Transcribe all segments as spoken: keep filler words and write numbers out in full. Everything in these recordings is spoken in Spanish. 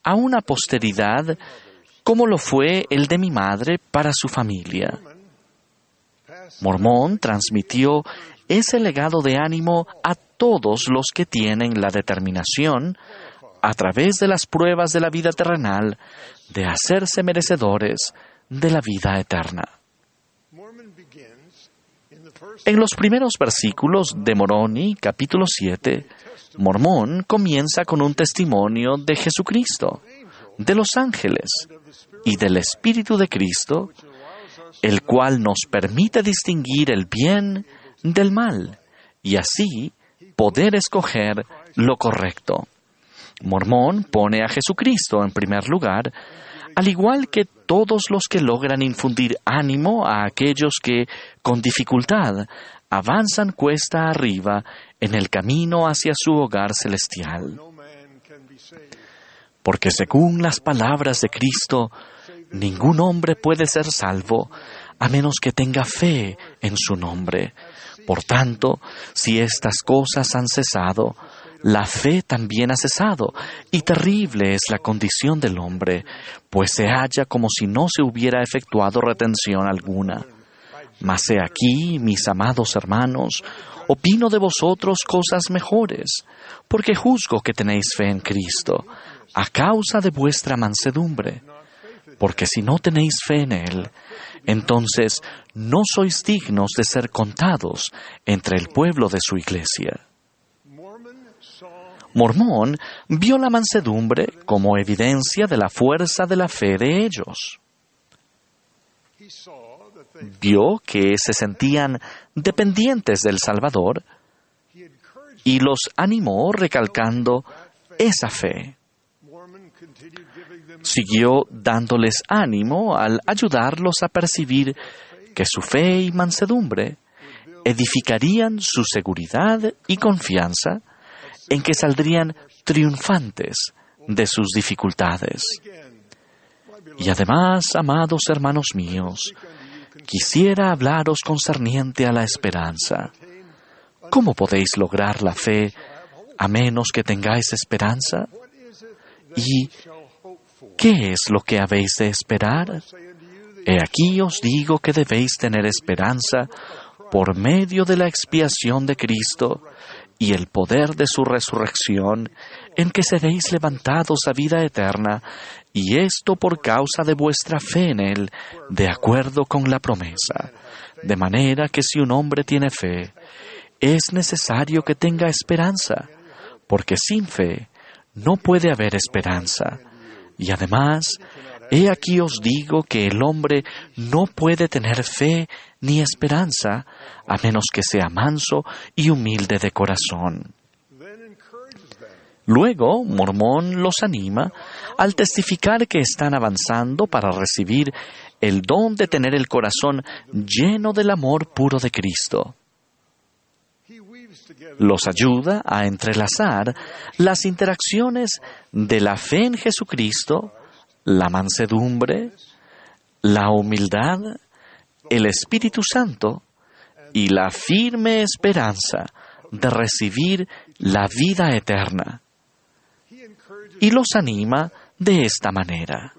a una posteridad como lo fue el de mi madre para su familia. Mormón transmitió ese legado de ánimo a todos los que tienen la determinación, a través de las pruebas de la vida terrenal, de hacerse merecedores de la vida eterna. En los primeros versículos de Moroni, capítulo siete, Mormón comienza con un testimonio de Jesucristo, de los ángeles y del Espíritu de Cristo, el cual nos permite distinguir el bien del mal y así poder escoger lo correcto. Mormón pone a Jesucristo en primer lugar, al igual que todos los que logran infundir ánimo a aquellos que, con dificultad, avanzan cuesta arriba en el camino hacia su hogar celestial. Porque según las palabras de Cristo, ningún hombre puede ser salvo a menos que tenga fe en su nombre. Por tanto, si estas cosas han cesado, la fe también ha cesado, y terrible es la condición del hombre, pues se halla como si no se hubiera efectuado retención alguna. Mas he aquí, mis amados hermanos, opino de vosotros cosas mejores, porque juzgo que tenéis fe en Cristo, a causa de vuestra mansedumbre. Porque si no tenéis fe en Él, entonces no sois dignos de ser contados entre el pueblo de su iglesia. Mormón vio la mansedumbre como evidencia de la fuerza de la fe de ellos. Vio que se sentían dependientes del Salvador y los animó recalcando esa fe. Siguió dándoles ánimo al ayudarlos a percibir que su fe y mansedumbre edificarían su seguridad y confianza en que saldrían triunfantes de sus dificultades. Y además, amados hermanos míos, quisiera hablaros concerniente a la esperanza. ¿Cómo podéis lograr la fe a menos que tengáis esperanza? ¿Y qué es lo que habéis de esperar? He aquí os digo que debéis tener esperanza por medio de la expiación de Cristo y el poder de su resurrección, en que seréis levantados a vida eterna, y esto por causa de vuestra fe en Él, de acuerdo con la promesa. De manera que si un hombre tiene fe, es necesario que tenga esperanza, porque sin fe no puede haber esperanza. Y además, he aquí os digo que el hombre no puede tener fe ni esperanza a menos que sea manso y humilde de corazón. Luego, Mormón los anima al testificar que están avanzando para recibir el don de tener el corazón lleno del amor puro de Cristo. Los ayuda a entrelazar las interacciones de la fe en Jesucristo, la mansedumbre, la humildad, el Espíritu Santo y la firme esperanza de recibir la vida eterna. Y los anima de esta manera.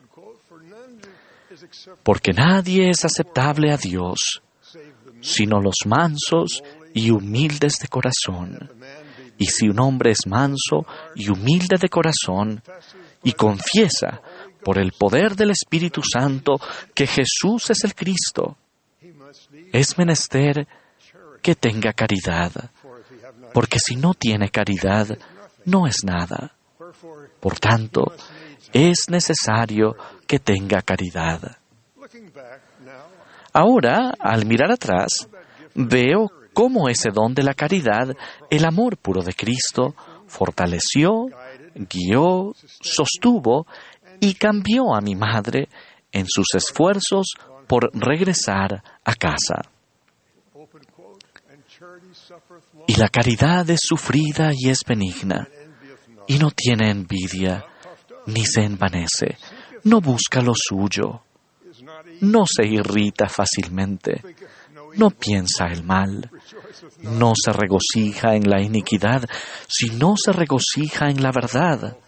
Porque nadie es aceptable a Dios, sino los mansos y humildes de corazón. Y si un hombre es manso y humilde de corazón y confiesa por el poder del Espíritu Santo que Jesús es el Cristo, es menester que tenga caridad, porque si no tiene caridad, no es nada. Por tanto, es necesario que tenga caridad. Ahora, al mirar atrás, veo cómo ese don de la caridad, el amor puro de Cristo, fortaleció, guió, sostuvo y cambió a mi madre en sus esfuerzos por regresar a casa. Y la caridad es sufrida y es benigna, y no tiene envidia, ni se envanece, no busca lo suyo, no se irrita fácilmente, no piensa el mal, no se regocija en la iniquidad, sino se regocija en la verdad.